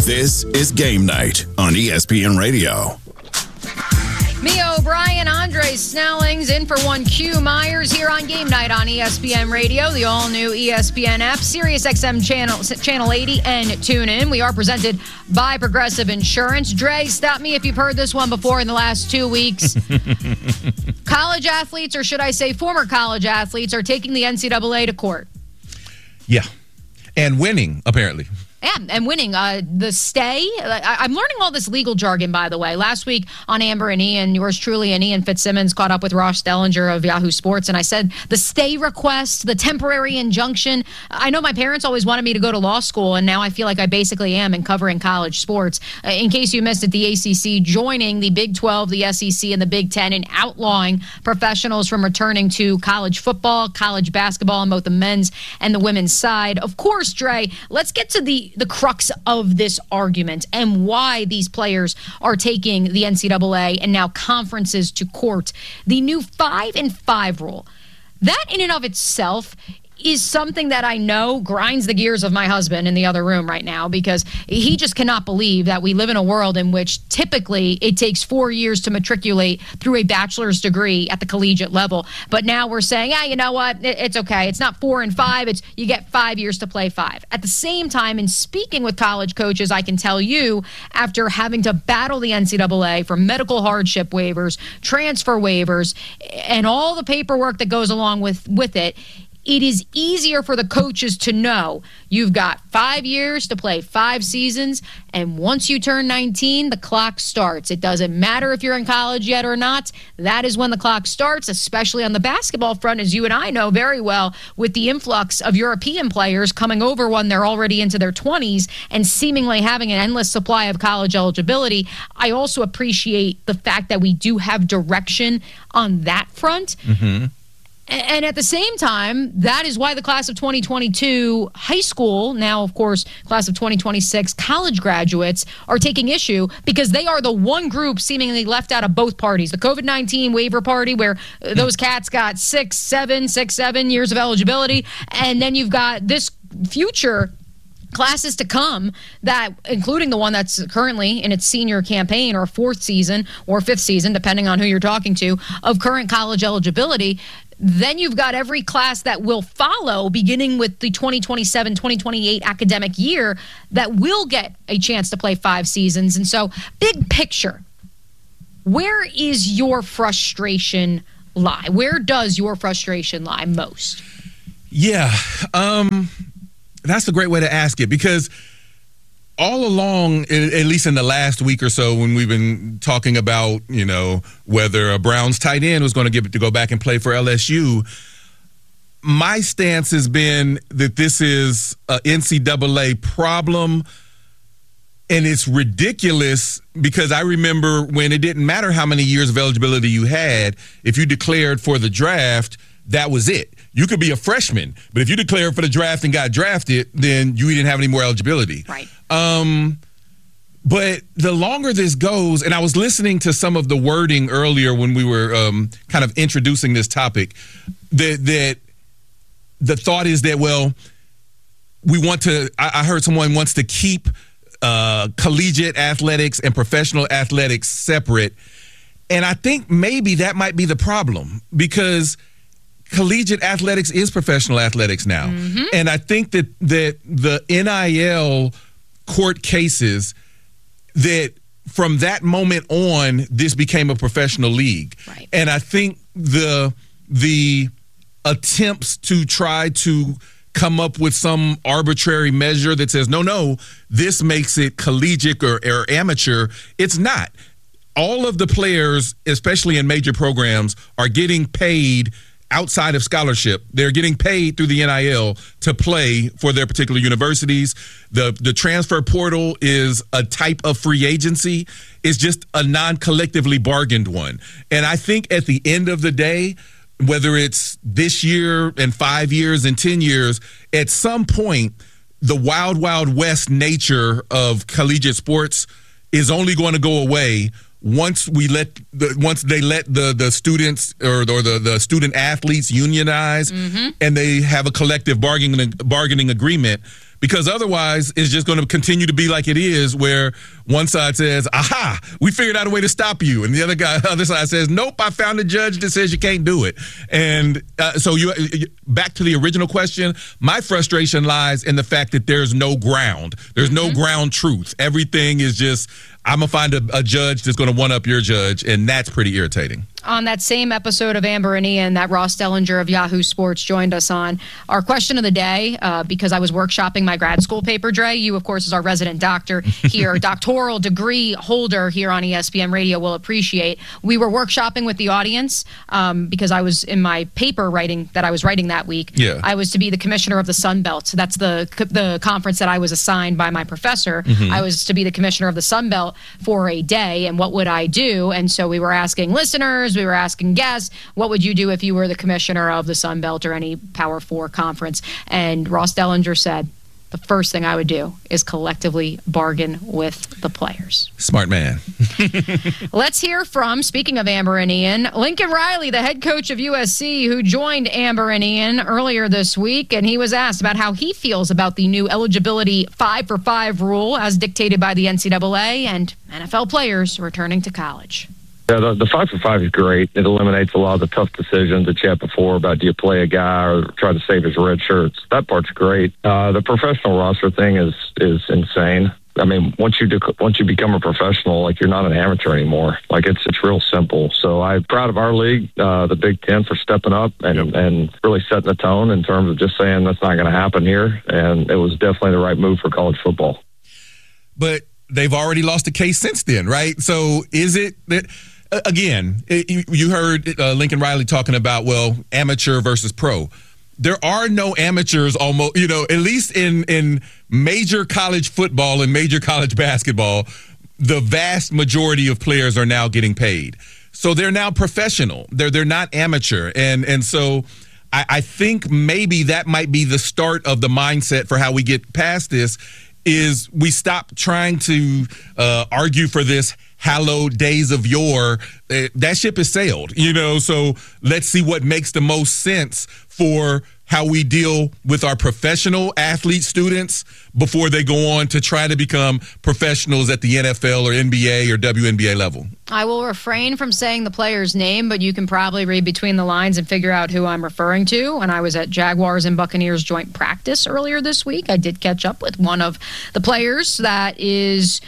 This is Game Night on ESPN Radio. Mia O'Brien, Andre Snellings in for one Q Myers here on Game Night on ESPN Radio, the all-new ESPN app, SiriusXM channel 80, and TuneIn. We are presented by Progressive Insurance. Dre, stop me if you've heard this one before in the last 2 weeks. College athletes, or should I say former college athletes, are taking the NCAA to court. Yeah, and winning, apparently. Yeah, and winning. The stay. I'm learning all this legal jargon, by the way. Last week on Amber and Ian, yours truly, and Ian Fitzsimmons caught up with Ross Dellinger of Yahoo Sports, and I said the stay request, the temporary injunction. I know my parents always wanted me to go to law school, and now I feel like I basically am in covering college sports. In case you missed it, the ACC joining the Big 12, the SEC, and the Big 10 in outlawing professionals from returning to college football, college basketball on both the men's and the women's side. Of course, Dre, let's get to the crux of this argument and why these players are taking the NCAA and now conferences to court. The new 5-and-5 rule. That in and of itself is something that I know grinds the gears of my husband in the other room right now, because he just cannot believe that we live in a world in which typically it takes 4 years to matriculate through a bachelor's degree at the collegiate level. But now we're saying, you know what? It's okay. It's not 4 and 5. It's you get 5 years to play 5. At the same time, in speaking with college coaches, I can tell you, after having to battle the NCAA for medical hardship waivers, transfer waivers, and all the paperwork that goes along with it, it is easier for the coaches to know you've got 5 years to play 5 seasons, and once you turn 19, the clock starts. It doesn't matter if you're in college yet or not. That is when the clock starts, especially on the basketball front, as you and I know very well, with the influx of European players coming over when they're already into their 20s and seemingly having an endless supply of college eligibility. I also appreciate the fact that we do have direction on that front. Mm-hmm. And at the same time, that is why the class of 2022 high school, now, of course, class of 2026 college graduates are taking issue, because they are the one group seemingly left out of both parties. The COVID-19 waiver party, where those cats got 6, 7 years of eligibility. And then you've got this future classes to come, that including the one that's currently in its senior campaign or 4th season or 5th season, depending on who you're talking to, of current college eligibility. Then you've got every class that will follow, beginning with the 2027-2028 academic year, that will get a chance to play 5 seasons. And so, big picture, where is your frustration lie? Where does your frustration lie most? Yeah, that's a great way to ask it, because all along, at least in the last week or so, when we've been talking about, whether a Browns tight end was going to go back and play for LSU, my stance has been that this is an NCAA problem, and it's ridiculous, because I remember when it didn't matter how many years of eligibility you had. If you declared for the draft, that was it. You could be a freshman, but if you declared for the draft and got drafted, then you didn't have any more eligibility. Right. But the longer this goes, and I was listening to some of the wording earlier when we were kind of introducing this topic, that the thought is that, well, I heard someone wants to keep collegiate athletics and professional athletics separate. And I think maybe that might be the problem, because collegiate athletics is professional athletics now. Mm-hmm. And I think that the NIL court cases, that from that moment on, this became a professional league. Right. And I think the attempts to try to come up with some arbitrary measure that says, no, this makes it collegiate or amateur, it's not. All of the players, especially in major programs, are getting paid outside of scholarship. They're getting paid through the NIL to play for their particular universities. The transfer portal is a type of free agency. It's just a non-collectively bargained one. And I think at the end of the day, whether it's this year and 5 years and 10 years, at some point, the wild, wild west nature of collegiate sports is only going to go away once they let the students or the student athletes unionize, mm-hmm. and they have a collective bargaining agreement. because otherwise it's just going to continue to be like it is, where one side says, aha, we figured out a way to stop you. And the other side says, nope, I found a judge that says you can't do it. And so back to the original question, my frustration lies in the fact that there's no ground. There's no ground truth. Everything is just, I'm going to find a judge that's going to one-up your judge, and that's pretty irritating. On that same episode of Amber and Ian that Ross Dellinger of Yahoo Sports joined us on, our question of the day, because I was workshopping my grad school paper, Dre, you, of course, as our resident doctor here, doctoral degree holder here on ESPN Radio, will appreciate. We were workshopping with the audience because I was in my paper writing that week. Yeah. I was to be the commissioner of the Sun Belt. So that's the conference that I was assigned by my professor. I was to be the commissioner of the Sun Belt for a day, and what would I do? And so we were asking listeners, we were asking guests, what would you do if you were the commissioner of the Sun Belt or any Power 4 conference? And Ross Dellinger said, the first thing I would do is collectively bargain with the players. Smart man. Let's hear from, speaking of Amber and Ian, Lincoln Riley, the head coach of USC, who joined Amber and Ian earlier this week, and he was asked about how he feels about the new eligibility 5-for-5 rule as dictated by the NCAA and NFL players returning to college. Yeah, the 5-for-5 is great. It eliminates a lot of the tough decisions that you had before about do you play a guy or try to save his red shirts. That part's great. The professional roster thing is insane. I mean, once you become a professional, like, you're not an amateur anymore. Like, it's real simple. So I'm proud of our league, the Big Ten, for stepping up and really setting the tone in terms of just saying that's not going to happen here. And it was definitely the right move for college football. But they've already lost a case since then, right? So is it that... Again, you heard Lincoln Riley talking about, well, amateur versus pro. There are no amateurs almost, at least in major college football and major college basketball, the vast majority of players are now getting paid. So they're now professional. They're not amateur. And so I think maybe that might be the start of the mindset for how we get past this, is we stop trying to argue for this hallowed days of yore. That ship has sailed, so let's see what makes the most sense for how we deal with our professional athlete students before they go on to try to become professionals at the NFL or NBA or WNBA level. I will refrain from saying the player's name, but you can probably read between the lines and figure out who I'm referring to. When I was at Jaguars and Buccaneers joint practice earlier this week, I did catch up with one of the players that is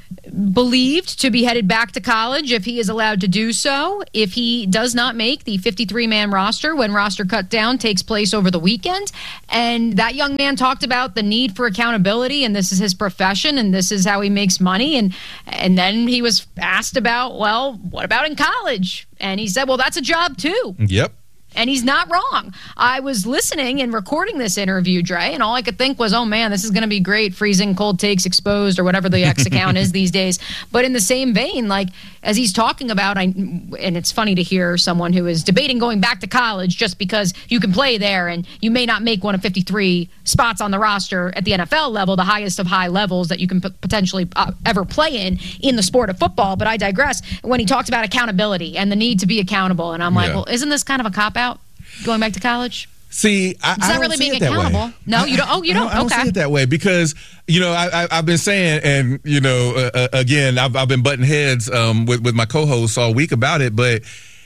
believed to be headed back to college if he is allowed to do so. If he does not make the 53-man roster when roster cut down takes place over the weekend. And that young man talked about the need for accountability, and this is his profession, and this is how he makes money. And then he was asked about, well, what about in college? And he said, well, that's a job too. Yep. And he's not wrong. I was listening and recording this interview, Dre, and all I could think was, oh, man, this is going to be great. Freezing Cold Takes Exposed or whatever the X account is these days. But in the same vein, like, as he's talking about, and it's funny to hear someone who is debating going back to college just because you can play there and you may not make one of 53 spots on the roster at the NFL level, the highest of high levels that you can potentially ever play in the sport of football. But I digress. When he talks about accountability and the need to be accountable, and I'm like, well, isn't this kind of a cop-out? Going back to college? See, I don't really see being it that accountable. way. No, you don't. Oh, you don't. I don't see it that way because I've been saying, and again, I've been butting heads with my co-hosts all week about it. But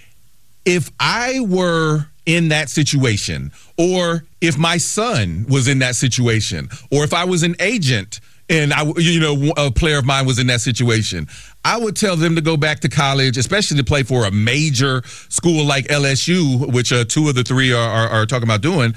if I were in that situation, or if my son was in that situation, or if I was an agent and a player of mine was in that situation, I would tell them to go back to college, especially to play for a major school like LSU, which two of the three are talking about doing,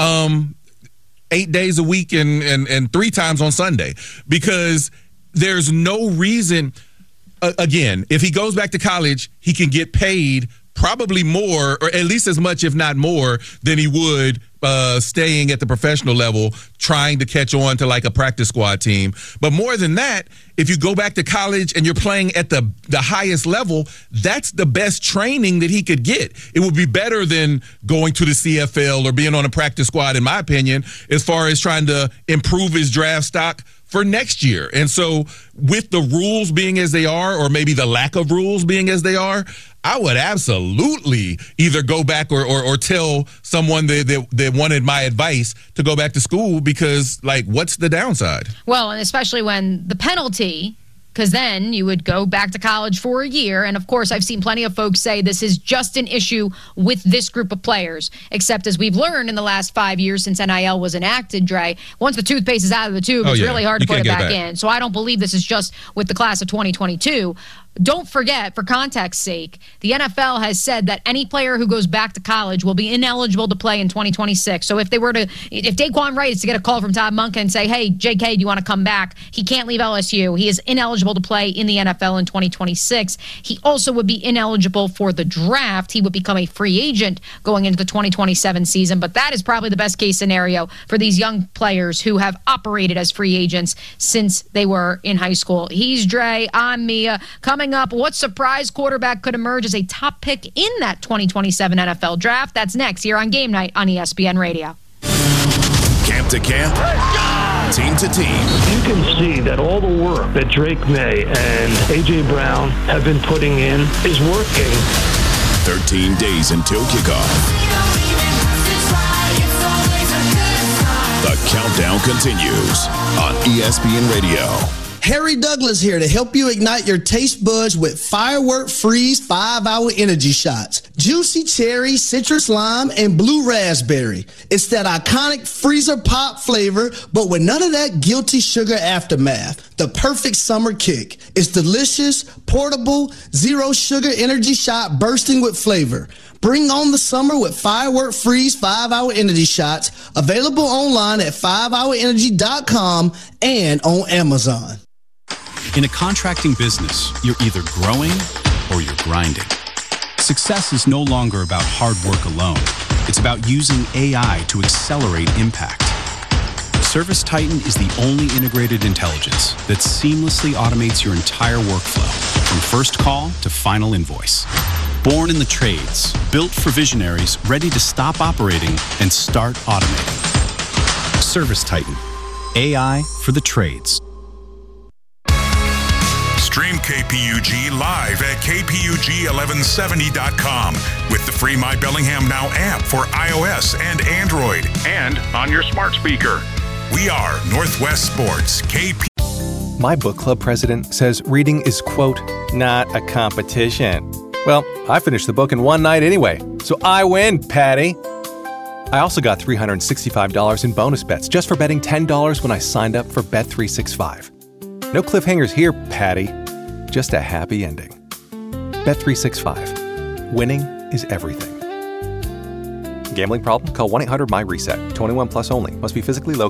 8 days a week and 3 times on Sunday, because there's no reason. Again, if he goes back to college, he can get paid probably more, or at least as much, if not more, than he would staying at the professional level, trying to catch on to like a practice squad team. But more than that, if you go back to college and you're playing at the highest level, that's the best training that he could get. It would be better than going to the CFL or being on a practice squad, in my opinion, as far as trying to improve his draft stock for next year. And so with the rules being as they are, or maybe the lack of rules being as they are, I would absolutely either go back or tell someone that wanted my advice to go back to school, because, like, what's the downside? Well, and especially when the penalty, because then you would go back to college for a year. And, of course, I've seen plenty of folks say this is just an issue with this group of players, except as we've learned in the last 5 years since NIL was enacted, Dre, once the toothpaste is out of the tube, it's really hard to put it back in. So I don't believe this is just with the class of 2022. Don't forget, for context's sake, the NFL has said that any player who goes back to college will be ineligible to play in 2026. So if Daquan Wright is to get a call from Todd Monken and say, hey, JK, do you want to come back? He can't leave LSU. He is ineligible to play in the NFL in 2026. He also would be ineligible for the draft. He would become a free agent going into the 2027 season. But that is probably the best case scenario for these young players who have operated as free agents since they were in high school. He's Dre. I'm Mia. Coming up, what surprise quarterback could emerge as a top pick in that 2027 NFL draft? That's next here on Game Night on ESPN Radio. Camp to camp, team to team. You can see that all the work that Drake May and A.J. Brown have been putting in is working. 13 days until kickoff. The countdown continues on ESPN Radio. Harry Douglas here to help you ignite your taste buds with Firework Freeze 5-Hour Energy Shots. Juicy cherry, citrus lime, and blue raspberry. It's that iconic freezer pop flavor, but with none of that guilty sugar aftermath. The perfect summer kick. It's delicious, portable, zero sugar energy shot bursting with flavor. Bring on the summer with Firework Freeze 5-Hour Energy Shots. Available online at 5hourenergy.com and on Amazon. In a contracting business, you're either growing or you're grinding. Success is no longer about hard work alone. It's about using AI to accelerate impact. ServiceTitan is the only integrated intelligence that seamlessly automates your entire workflow, from first call to final invoice. Born in the trades, built for visionaries ready to stop operating and start automating. ServiceTitan, AI for the trades. Stream KPUG live at kpug1170.com with the free My Bellingham Now app for iOS and Android, and on your smart speaker. We are Northwest Sports, KP. My book club president says reading is, quote, not a competition. Well, I finished the book in one night anyway, so I win, Patty. I also got $365 in bonus bets just for betting $10 when I signed up for Bet365. No cliffhangers here, Patty. Just a happy ending. Bet365. Winning is everything. Gambling problem? Call 1-800-MY-RESET. 21 plus only. Must be physically located.